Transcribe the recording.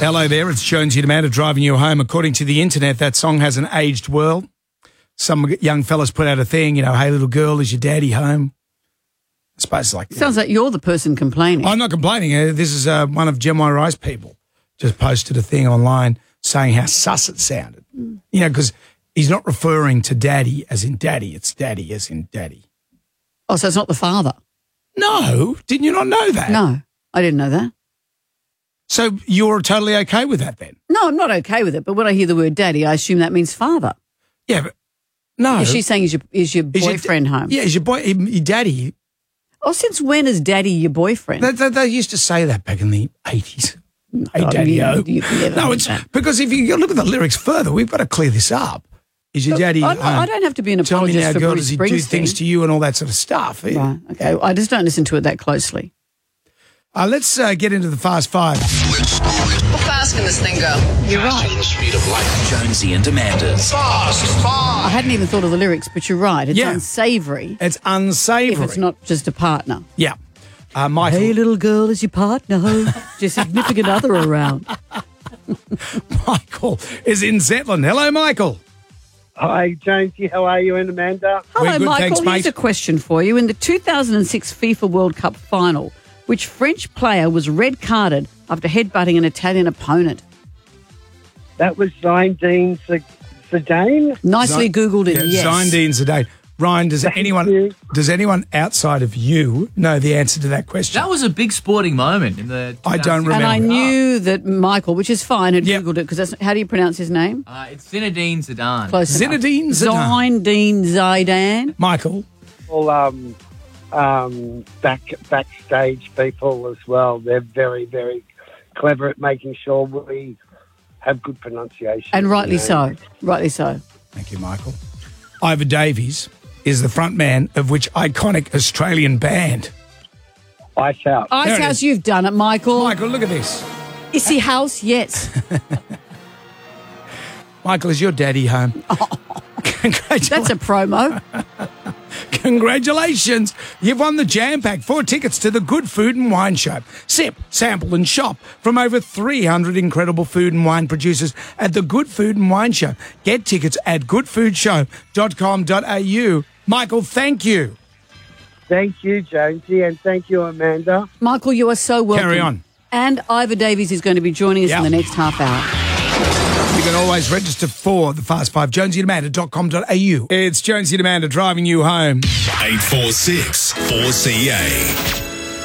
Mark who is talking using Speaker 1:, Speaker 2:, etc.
Speaker 1: Hello there, it's Jonesy and Amanda driving you home. According to the internet, that song has an aged world. Some young fellas put out a thing, hey, little girl, is your daddy home? I suppose it's like...
Speaker 2: Sounds like you're the person complaining.
Speaker 1: I'm not complaining. This is one of Gemini Rice people. Just posted a thing online saying how sus it sounded. Because he's not referring to daddy as in daddy. It's daddy as in daddy.
Speaker 2: Oh, so it's not the father?
Speaker 1: No. Didn't you not know that?
Speaker 2: No, I didn't know that.
Speaker 1: So you're totally okay with that then?
Speaker 2: No, I'm not okay with it. But when I hear the word daddy, I assume that means father.
Speaker 1: Yeah, but no.
Speaker 2: Is she saying is your boyfriend home?
Speaker 1: Yeah, is your daddy.
Speaker 2: Oh, since when is daddy your boyfriend?
Speaker 1: They used to say that back in the 80s. Hey,
Speaker 2: God,
Speaker 1: daddy-o.
Speaker 2: No,
Speaker 1: it's because if you look at the lyrics further, we've got to clear this up. Is your daddy
Speaker 2: I don't have to be an apologist for
Speaker 1: girl,
Speaker 2: Bruce
Speaker 1: does he
Speaker 2: Springsteen.
Speaker 1: do things to you and all that sort of stuff?
Speaker 2: Right, okay. I just don't listen to it that closely.
Speaker 1: Let's get into the Fast Five.
Speaker 3: How fast can this thing go?
Speaker 2: You're right.
Speaker 4: The speed of light. Jonesy and Amanda's Fast
Speaker 2: I
Speaker 4: Five.
Speaker 2: hadn't even thought of the lyrics, but you're right. It's unsavoury
Speaker 1: It's unsavoury.
Speaker 2: if it's not just a partner.
Speaker 1: Yeah. Michael.
Speaker 2: Hey, little girl, is your partner home? Your significant other around.
Speaker 1: Michael is in Zetland. Hello, Michael.
Speaker 5: Hi, Jonesy. How are you and Amanda?
Speaker 2: Hello,
Speaker 1: We're good,
Speaker 2: Michael.
Speaker 1: thanks, mate.
Speaker 2: Here's a question for you. In the 2006 FIFA World Cup final, which French player was red-carded after headbutting an Italian opponent?
Speaker 5: That was Zinedine Zidane.
Speaker 2: Nicely Googled it, yes.
Speaker 1: Zinedine Zidane. Ryan, does anyone outside of you know the answer to that question?
Speaker 6: That was a big sporting moment in the.
Speaker 1: I don't remember.
Speaker 2: And I knew that Michael, which is fine, had
Speaker 1: Yep.
Speaker 2: Googled it, because how do you pronounce his name?
Speaker 6: It's Zinedine Zidane.
Speaker 2: Close enough.
Speaker 1: Zinedine Zidane.
Speaker 2: Zinedine Zidane.
Speaker 1: Michael.
Speaker 5: All backstage people as well. They're very, very clever at making sure we have good pronunciation.
Speaker 2: And rightly so. Rightly so.
Speaker 1: Thank you, Michael. Ivor Davies is the front man of which iconic Australian band?
Speaker 5: Ice House.
Speaker 2: Ice
Speaker 1: There it
Speaker 2: House,
Speaker 1: is.
Speaker 2: you've done it, Michael.
Speaker 1: Michael, look at this.
Speaker 2: Issy House, yes.
Speaker 1: Michael, is your daddy home? Congratulations.
Speaker 2: That's a promo.
Speaker 1: Congratulations. You've won the Jam Pack, 4 tickets to the Good Food and Wine Show. Sip, sample and shop from over 300 incredible food and wine producers at the Good Food and Wine Show. Get tickets at goodfoodshow.com.au. Michael, thank you.
Speaker 5: Thank you, Jonesy, and thank you, Amanda.
Speaker 2: Michael, you are so welcome.
Speaker 1: Carry on.
Speaker 2: And Ivor Davies is going to be joining us in the next half hour.
Speaker 1: You can always register for the Fast Five, jonesyandamanda.com.au. It's Jonesy and Amanda driving you home.
Speaker 4: 846 4CA.